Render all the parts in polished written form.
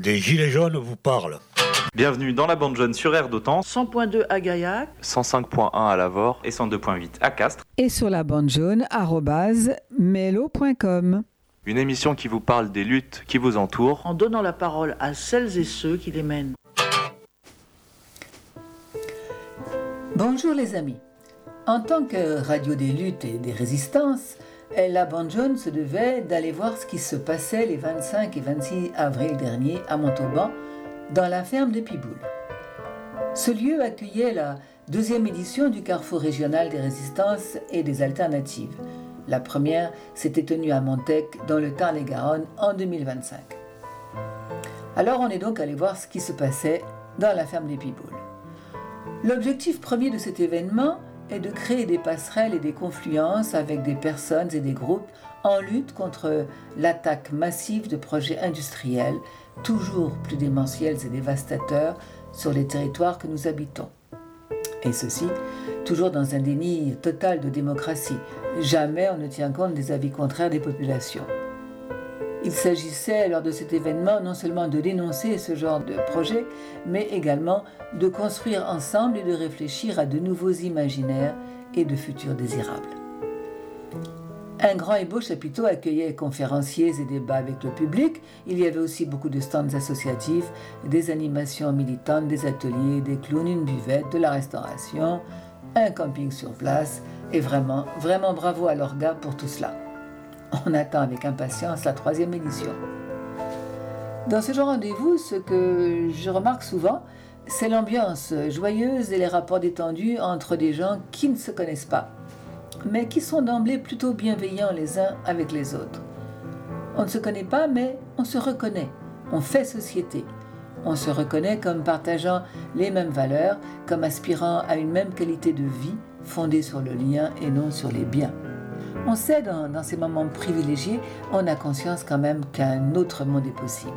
des Gilets jaunes vous parle. Bienvenue dans la bande jaune sur Air d'Otan, 100.2 à Gaillac, 105.1 à Lavore et 102.8 à Castres. Et sur la bande jaune @melo.com. Une émission qui vous parle des luttes qui vous entourent, en donnant la parole à celles et ceux qui les mènent. Bonjour les amis. En tant que radio des luttes et des résistances, la bande jaune se devait d'aller voir ce qui se passait les 25 et 26 avril dernier à Montauban, dans la ferme de Piboule. Ce lieu accueillait la deuxième édition du Carrefour régional des résistances et des alternatives. La première s'était tenue à Montec, dans le Tarn-et-Garonne, en 2025. Alors on est donc allé voir ce qui se passait dans la ferme des Piboules. L'objectif premier de cet événement est de créer des passerelles et des confluences avec des personnes et des groupes en lutte contre l'attaque massive de projets industriels, toujours plus démentiels et dévastateurs, sur les territoires que nous habitons. Et ceci, toujours dans un déni total de démocratie. Jamais on ne tient compte des avis contraires des populations. Il s'agissait lors de cet événement non seulement de dénoncer ce genre de projet, mais également de construire ensemble et de réfléchir à de nouveaux imaginaires et de futurs désirables. Un grand et beau chapiteau accueillait conférenciers et débats avec le public. Il y avait aussi beaucoup de stands associatifs, des animations militantes, des ateliers, des clowns, une buvette, de la restauration, un camping sur place. Et vraiment bravo à l'orga pour tout cela. On attend avec impatience la 3e édition. Dans ce genre de rendez-vous, ce que je remarque souvent, c'est l'ambiance joyeuse et les rapports détendus entre des gens qui ne se connaissent pas, mais qui sont d'emblée plutôt bienveillants les uns avec les autres. On ne se connaît pas, mais on se reconnaît. On fait société. On se reconnaît comme partageant les mêmes valeurs, comme aspirant à une même qualité de vie fondée sur le lien et non sur les biens. On sait, dans ces moments privilégiés, on a conscience quand même qu'un autre monde est possible.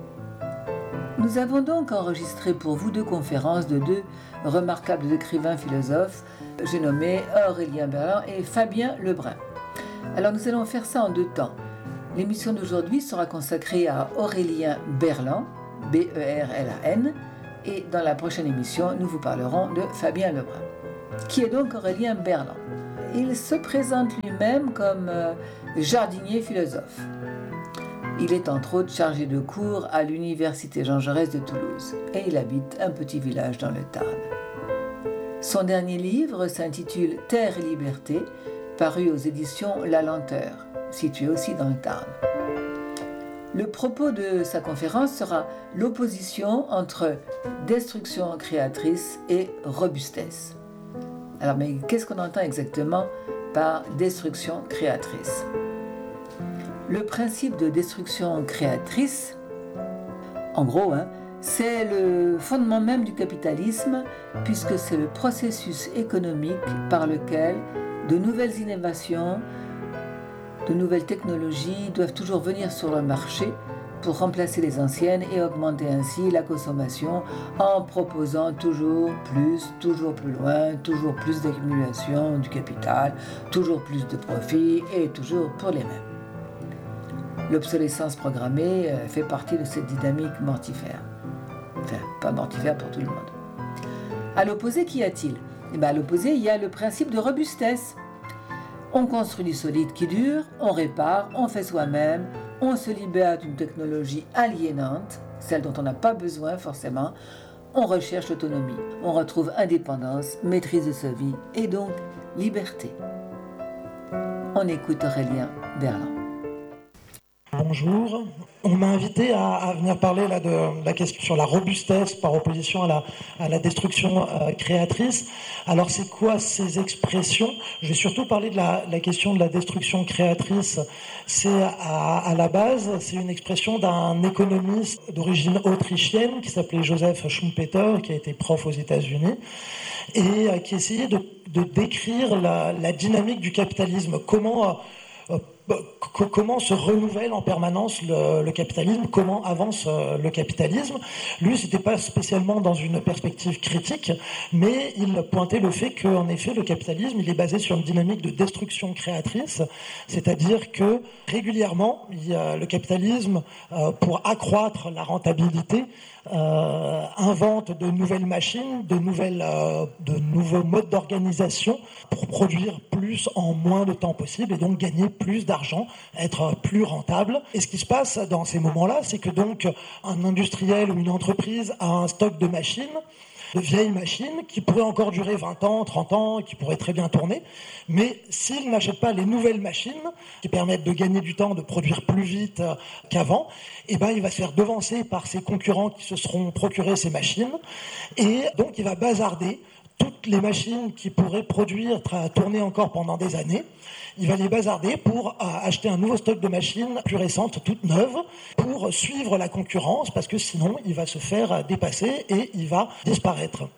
Nous avons donc enregistré pour vous 2 conférences de 2 remarquables écrivains philosophes, j'ai nommé Aurélien Berland et Fabien Lebrun. Alors nous allons faire ça en 2 temps. L'émission d'aujourd'hui sera consacrée à Aurélien Berland, B-E-R-L-A-N, et dans la prochaine émission, nous vous parlerons de Fabien Lebrun. Qui est donc Aurélien Berland? Il se présente lui-même comme jardinier philosophe. Il est entre autres chargé de cours à l'Université Jean Jaurès de Toulouse et il habite un petit village dans le Tarn. Son dernier livre s'intitule Terre et liberté, paru aux éditions La Lenteur, situé aussi dans le Tarn. Le propos de sa conférence sera l'opposition entre destruction créatrice et robustesse. Alors, mais qu'est-ce qu'on entend exactement par destruction créatrice? Le principe de destruction créatrice, en gros, c'est le fondement même du capitalisme, puisque c'est le processus économique par lequel de nouvelles innovations, de nouvelles technologies doivent toujours venir sur le marché pour remplacer les anciennes et augmenter ainsi la consommation en proposant toujours plus loin, toujours plus d'accumulation du capital, toujours plus de profits et toujours pour les mêmes. L'obsolescence programmée fait partie de cette dynamique mortifère. Enfin, pas mortifère pour tout le monde. À l'opposé, qu'y a-t-il? À l'opposé, il y a le principe de robustesse. On construit du solide qui dure, on répare, on fait soi-même, on se libère d'une technologie aliénante, celle dont on n'a pas besoin forcément, on recherche l'autonomie, on retrouve indépendance, maîtrise de sa vie et donc liberté. On écoute Aurélien Berland. Bonjour, on m'a invité à venir parler là, de la question sur la robustesse par opposition à la destruction créatrice. Alors c'est quoi ces expressions? Je vais surtout parler de la question de la destruction créatrice. C'est à la base, c'est une expression d'un économiste d'origine autrichienne qui s'appelait Joseph Schumpeter, qui a été prof aux États-Unis et qui essayait de décrire la dynamique du capitalisme. Comment Comment se renouvelle en permanence le capitalisme, comment avance le capitalisme. Lui, c'était pas spécialement dans une perspective critique, mais il pointait le fait qu'en effet, le capitalisme, il est basé sur une dynamique de destruction créatrice, c'est-à-dire que régulièrement, le capitalisme, pour accroître la rentabilité, invente de nouvelles machines, de nouveaux modes d'organisation pour produire plus en moins de temps possible et donc gagner plus d'argent, être plus rentable. Et ce qui se passe dans ces moments-là, c'est que donc un industriel ou une entreprise a un stock de machines, de vieilles machines qui pourraient encore durer 20 ans, 30 ans, qui pourraient très bien tourner. Mais s'il n'achète pas les nouvelles machines qui permettent de gagner du temps, de produire plus vite qu'avant, eh ben, il va se faire devancer par ses concurrents qui se seront procurés ces machines. Et donc, il va bazarder toutes les machines qui pourraient produire, tourner encore pendant des années. Il va les bazarder pour acheter un nouveau stock de machines plus récentes, toutes neuves, pour suivre la concurrence, parce que sinon, il va se faire dépasser et il va disparaître.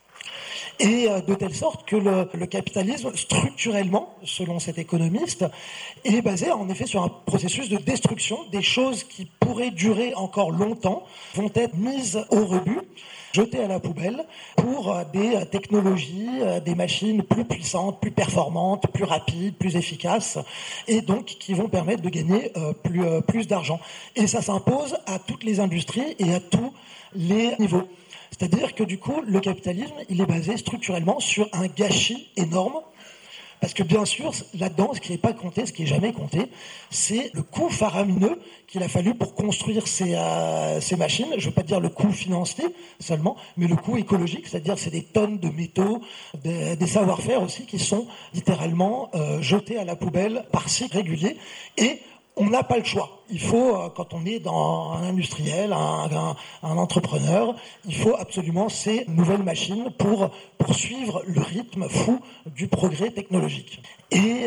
Et de telle sorte que le capitalisme, structurellement, selon cet économiste, est basé en effet sur un processus de destruction. Des choses qui pourraient durer encore longtemps vont être mises au rebut, jetées à la poubelle pour des technologies, des machines plus puissantes, plus performantes, plus rapides, plus efficaces, et donc qui vont permettre de gagner plus d'argent. Et ça s'impose à toutes les industries et à tous les niveaux. C'est-à-dire que du coup, le capitalisme, il est basé structurellement sur un gâchis énorme. Parce que bien sûr, là-dedans, ce qui n'est pas compté, ce qui n'est jamais compté, c'est le coût faramineux qu'il a fallu pour construire ces machines. Je ne veux pas dire le coût financier seulement, mais le coût écologique, c'est-à-dire c'est des tonnes de métaux, des savoir-faire aussi qui sont littéralement jetés à la poubelle par cycle régulier. Et on n'a pas le choix. Il faut, quand on est dans un industriel, un entrepreneur, il faut absolument ces nouvelles machines pour suivre le rythme fou du progrès technologique. Et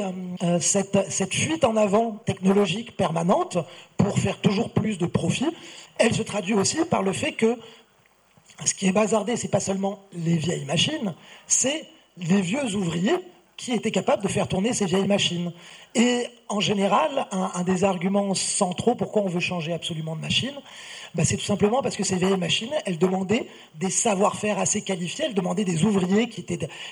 cette fuite en avant technologique permanente pour faire toujours plus de profit, elle se traduit aussi par le fait que ce qui est bazardé, c'est pas seulement les vieilles machines, c'est les vieux ouvriers qui étaient capables de faire tourner ces vieilles machines. Et en général, un des arguments centraux pourquoi on veut changer absolument de machine, c'est tout simplement parce que ces vieilles machines, elles demandaient des savoir-faire assez qualifiés, elles demandaient des ouvriers qui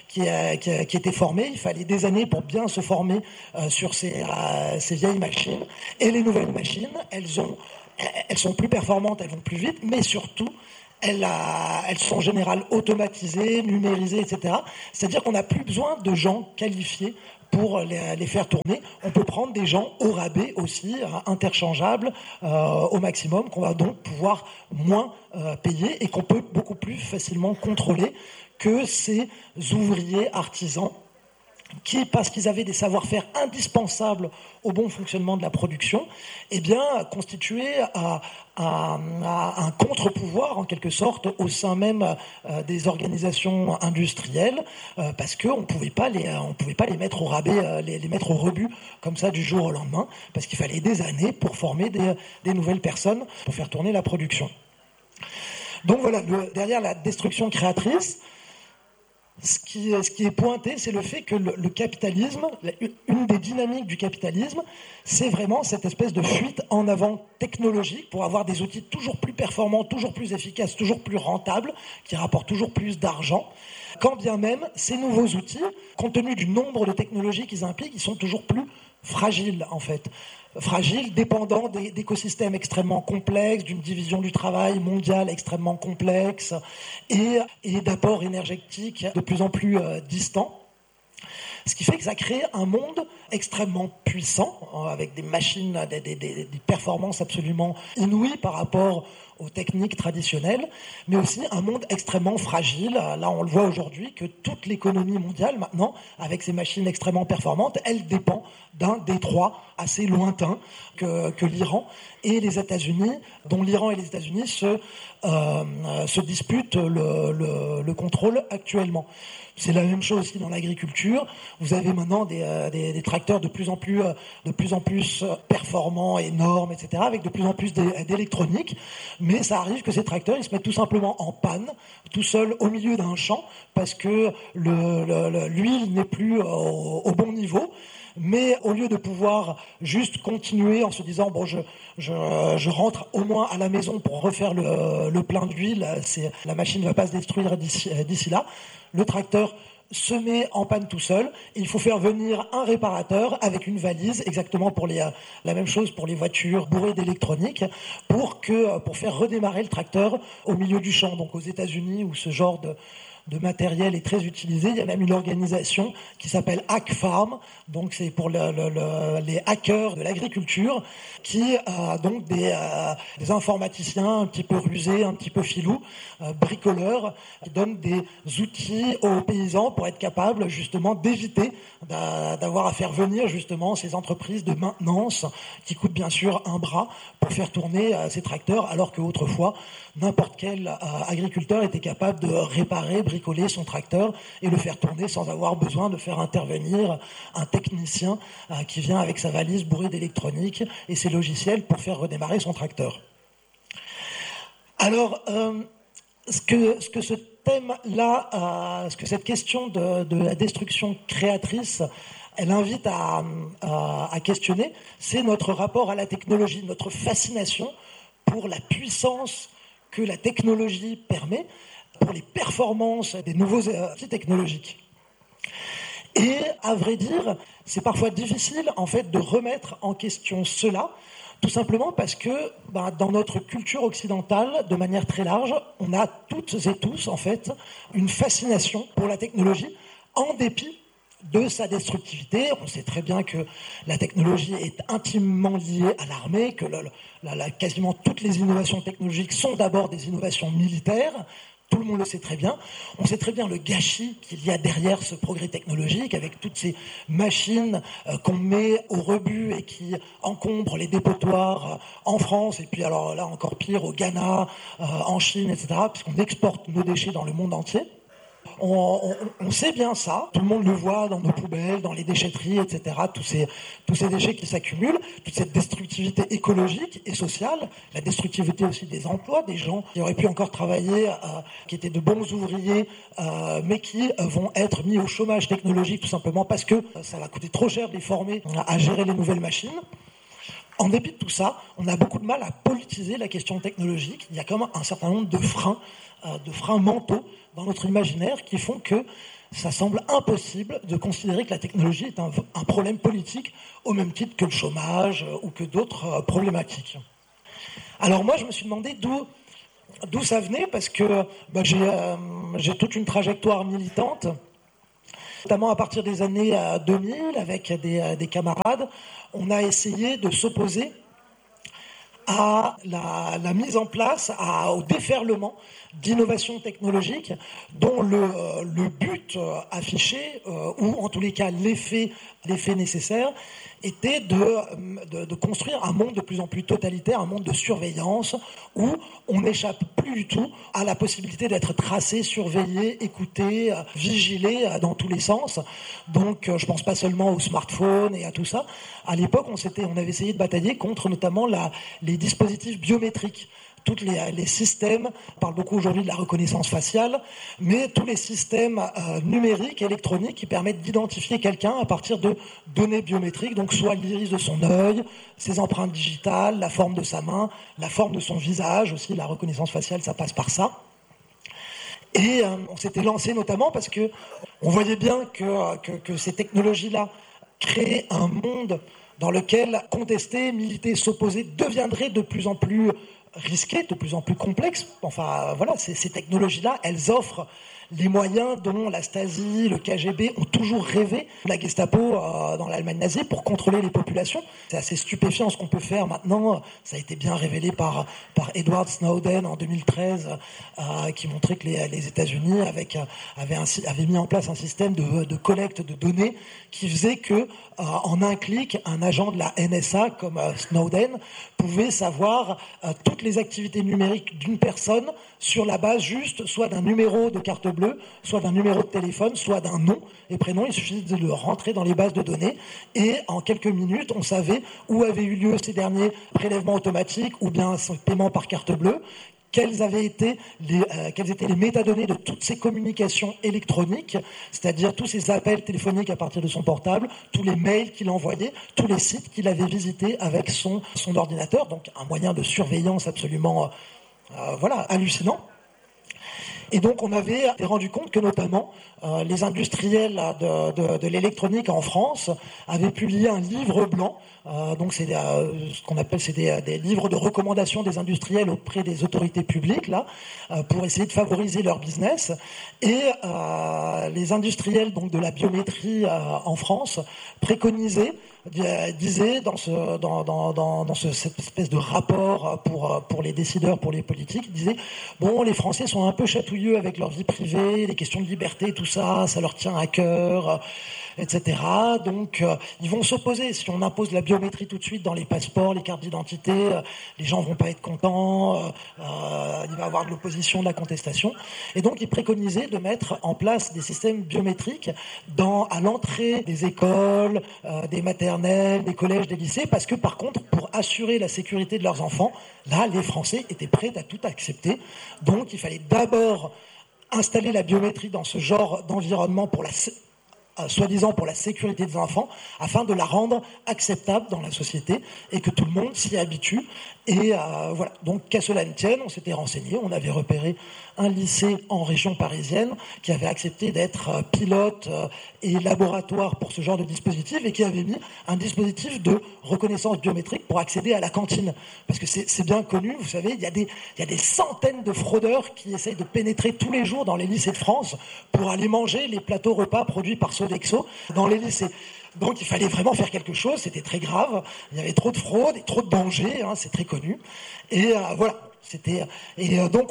étaient formés. Il fallait des années pour bien se former sur ces vieilles machines. Et les nouvelles machines, elles sont plus performantes, elles vont plus vite, mais surtout, elles sont en général automatisées, numérisées, etc. C'est-à-dire qu'on n'a plus besoin de gens qualifiés pour les faire tourner. On peut prendre des gens au rabais aussi, interchangeables au maximum, qu'on va donc pouvoir moins payer et qu'on peut beaucoup plus facilement contrôler que ces ouvriers artisans qui, parce qu'ils avaient des savoir-faire indispensables au bon fonctionnement de la production, constituaient un contre-pouvoir, en quelque sorte, au sein même des organisations industrielles, parce qu'on ne pouvait pas les mettre au rabais, les mettre au rebut, comme ça, du jour au lendemain, parce qu'il fallait des années pour former des nouvelles personnes, pour faire tourner la production. Donc voilà, derrière la destruction créatrice, ce qui est pointé, c'est le fait que le capitalisme, une des dynamiques du capitalisme, c'est vraiment cette espèce de fuite en avant technologique pour avoir des outils toujours plus performants, toujours plus efficaces, toujours plus rentables, qui rapportent toujours plus d'argent. Quand bien même, ces nouveaux outils, compte tenu du nombre de technologies qu'ils impliquent, ils sont toujours plus fragiles, en fait. Fragiles, dépendants d'écosystèmes extrêmement complexes, d'une division du travail mondiale extrêmement complexe et d'apports énergétiques de plus en plus distants. Ce qui fait que ça crée un monde extrêmement puissant, avec des machines, des performances absolument inouïes par rapport aux techniques traditionnelles, mais aussi un monde extrêmement fragile. Là, on le voit aujourd'hui que toute l'économie mondiale, maintenant, avec ces machines extrêmement performantes, elle dépend d'un détroit assez lointain que l'Iran et les États-Unis, dont l'Iran et les États-Unis se disputent le contrôle actuellement. C'est la même chose aussi dans l'agriculture. Vous avez maintenant des tracteurs de plus en plus performants, énormes, etc., avec de plus en plus d'électronique. Mais ça arrive que ces tracteurs, ils se mettent tout simplement en panne, tout seuls au milieu d'un champ, parce que l'huile n'est plus au bon niveau. mais au lieu de pouvoir juste continuer en se disant bon, je rentre au moins à la maison pour refaire le plein d'huile, la machine ne va pas se détruire d'ici là, le tracteur se met en panne tout seul. Il faut faire venir un réparateur avec une valise, exactement pour la même chose pour les voitures bourrées d'électronique, pour faire redémarrer le tracteur au milieu du champ. Donc aux États-Unis, où ce genre de matériel est très utilisé, il y a même une organisation qui s'appelle Hack Farm, donc c'est pour les hackers de l'agriculture, qui donc des informaticiens un petit peu rusés, un petit peu filous, bricoleurs, qui donnent des outils aux paysans pour être capables justement d'éviter d'avoir à faire venir justement ces entreprises de maintenance qui coûtent bien sûr un bras pour faire tourner ces tracteurs, alors qu'autrefois n'importe quel agriculteur était capable de réparer, bricoler son tracteur et le faire tourner sans avoir besoin de faire intervenir un technicien qui vient avec sa valise bourrée d'électronique et ses logiciels pour faire redémarrer son tracteur. Alors, ce que ce thème-là, ce que cette question de la destruction créatrice, elle invite à questionner, c'est notre rapport à la technologie, notre fascination pour la puissance que la technologie permet, pour les performances des nouveaux outils technologiques. Et à vrai dire, c'est parfois difficile en fait de remettre en question cela, tout simplement parce que dans notre culture occidentale, de manière très large, on a toutes et tous en fait une fascination pour la technologie, en dépit de sa destructivité. On sait très bien que la technologie est intimement liée à l'armée, que quasiment toutes les innovations technologiques sont d'abord des innovations militaires. Tout le monde le sait très bien. On sait très bien le gâchis qu'il y a derrière ce progrès technologique, avec toutes ces machines qu'on met au rebut et qui encombrent les dépotoirs en France, et puis alors là encore pire au Ghana, en Chine, etc., puisqu'on exporte nos déchets dans le monde entier. On sait bien ça, tout le monde le voit dans nos poubelles, dans les déchetteries, etc., tous ces déchets qui s'accumulent, toute cette destructivité écologique et sociale, la destructivité aussi des emplois, des gens qui auraient pu encore travailler, qui étaient de bons ouvriers, mais qui vont être mis au chômage technologique tout simplement parce que ça va coûter trop cher de les former à gérer les nouvelles machines. En dépit de tout ça, on a beaucoup de mal à politiser la question technologique. Il y a quand même un certain nombre de freins mentaux dans notre imaginaire qui font que ça semble impossible de considérer que la technologie est un problème politique au même titre que le chômage ou que d'autres problématiques. Alors moi, je me suis demandé d'où ça venait, parce que j'ai toute une trajectoire militante, notamment à partir des années 2000, avec des camarades. On a essayé de s'opposer à la mise en place, au déferlement d'innovations technologiques dont le but affiché, ou en tous les cas l'effet nécessaire, était de construire un monde de plus en plus totalitaire, un monde de surveillance, où on n'échappe plus du tout à la possibilité d'être tracé, surveillé, écouté, vigilé dans tous les sens. Donc je pense pas seulement aux smartphones et à tout ça. À l'époque, on avait essayé de batailler contre notamment les dispositifs biométriques. Tous les systèmes, on parle beaucoup aujourd'hui de la reconnaissance faciale, mais tous les systèmes numériques, électroniques, qui permettent d'identifier quelqu'un à partir de données biométriques, donc soit l'iris de son œil, ses empreintes digitales, la forme de sa main, la forme de son visage aussi, la reconnaissance faciale, ça passe par ça. Et on s'était lancé notamment parce que on voyait bien que ces technologies-là créaient un monde dans lequel contester, militer, s'opposer deviendrait de plus en plus risqué, de plus en plus complexe. Enfin, voilà, ces technologies-là, elles offrent les moyens dont la Stasi, le KGB ont toujours rêvé, la Gestapo dans l'Allemagne nazie, pour contrôler les populations. C'est assez stupéfiant ce qu'on peut faire maintenant. Ça a été bien révélé par Edward Snowden en 2013, qui montrait que les États-Unis avaient mis en place un système de collecte de données qui faisait que, en un clic, un agent de la NSA comme Snowden pouvait savoir toutes les activités numériques d'une personne sur la base juste soit d'un numéro de carte bleue, soit d'un numéro de téléphone, soit d'un nom et prénom. Il suffisait de le rentrer dans les bases de données et en quelques minutes, on savait où avaient eu lieu ces derniers prélèvements automatiques ou bien ce paiement par carte bleue, quelles étaient les métadonnées de toutes ces communications électroniques, c'est-à-dire tous ces appels téléphoniques à partir de son portable, tous les mails qu'il envoyait, tous les sites qu'il avait visités avec son ordinateur, donc un moyen de surveillance absolument hallucinant. Et donc on avait rendu compte que notamment les industriels de l'électronique en France avaient publié un livre blanc. Donc c'est ce qu'on appelle des livres de recommandation des industriels auprès des autorités publiques pour essayer de favoriser leur business. Et les industriels donc de la biométrie en France disaient dans cette espèce de rapport pour les décideurs, pour les politiques, disaient bon, les Français sont un peu chatouilleux avec leur vie privée, les questions de liberté, tout ça leur tient à cœur, etc. Donc ils vont s'opposer. Si on impose la biométrie tout de suite dans les passeports, les cartes d'identité, les gens vont pas être contents, il va y avoir de l'opposition, de la contestation. Et donc ils préconisaient de mettre en place des systèmes biométriques à l'entrée des écoles, des maternelles, des collèges, des lycées, parce que par contre, pour assurer la sécurité de leurs enfants, là, les Français étaient prêts à tout accepter. Donc il fallait d'abord installer la biométrie dans ce genre d'environnement soi-disant pour la sécurité des enfants, afin de la rendre acceptable dans la société et que tout le monde s'y habitue. Et voilà. Donc qu'à cela ne tienne, on s'était renseigné, on avait repéré un lycée en région parisienne qui avait accepté d'être pilote et laboratoire pour ce genre de dispositif et qui avait mis un dispositif de reconnaissance biométrique pour accéder à la cantine. Parce que c'est bien connu, vous savez, il y a des centaines de fraudeurs qui essayent de pénétrer tous les jours dans les lycées de France pour aller manger les plateaux repas produits par Sodexo dans les lycées. Donc il fallait vraiment faire quelque chose, c'était très grave, il y avait trop de fraude et trop de dangers, c'est très connu. Et voilà. Donc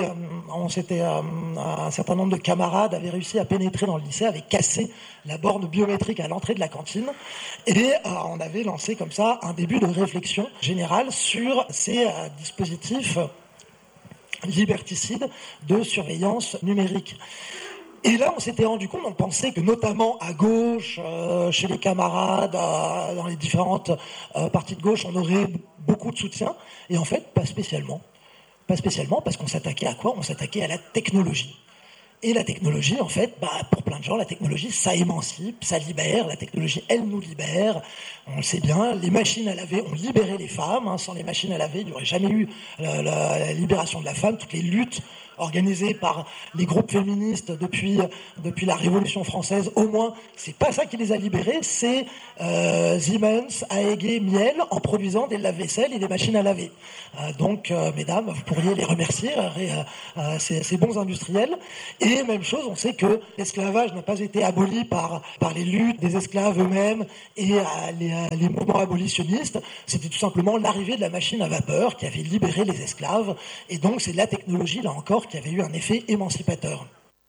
un certain nombre de camarades avaient réussi à pénétrer dans le lycée, avaient cassé la borne biométrique à l'entrée de la cantine, et on avait lancé comme ça un début de réflexion générale sur ces dispositifs liberticides de surveillance numérique. Et là, on s'était rendu compte, on pensait que notamment à gauche, chez les camarades, dans les différentes parties de gauche, on aurait beaucoup de soutien. Et en fait, pas spécialement. Pas spécialement, parce qu'on s'attaquait à quoi ? On s'attaquait à la technologie. Et la technologie, en fait, pour plein de gens, la technologie, ça émancipe, ça libère. La technologie, elle nous libère. On le sait bien, les machines à laver ont libéré les femmes. Sans les machines à laver, il n'y aurait jamais eu la libération de la femme. Toutes les luttes organisées par les groupes féministes depuis la Révolution française, au moins, c'est pas ça qui les a libérés, c'est Siemens a égué Miel en produisant des lave-vaisselle et des machines à laver. Donc, mesdames, vous pourriez les remercier, ces bons industriels. Et même chose, on sait que l'esclavage n'a pas été aboli par les luttes des esclaves eux-mêmes et les mouvements abolitionnistes. C'était tout simplement l'arrivée de la machine à vapeur qui avait libéré les esclaves. Et donc, c'est la technologie, là encore, qui avait eu un effet émancipateur.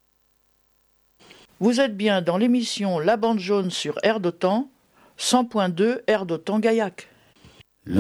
Vous êtes bien dans l'émission La Bande Jaune sur Air d'Otan, 100.2 Air d'Otan Gaillac.